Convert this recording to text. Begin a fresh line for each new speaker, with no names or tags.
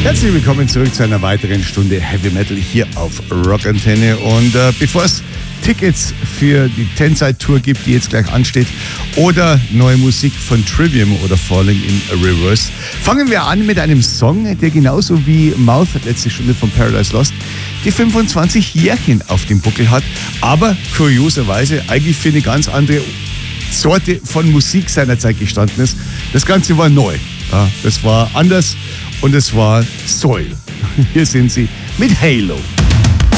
Herzlich willkommen zurück zu einer weiteren Stunde Heavy Metal hier auf Rockantenne. Und bevor es Tickets für die Tenside Tour gibt, die jetzt gleich ansteht, oder neue Musik von Trivium oder Falling in Reverse, fangen wir an mit einem Song, der genauso wie Mouth, letzte Stunde von Paradise Lost, die 25 Jährchen auf dem Buckel hat, aber kurioserweise eigentlich für eine ganz andere Sorte von Musik seinerzeit gestanden ist. Das Ganze war neu. Ja, das war anders und es war Soil. Hier sind sie mit Halo.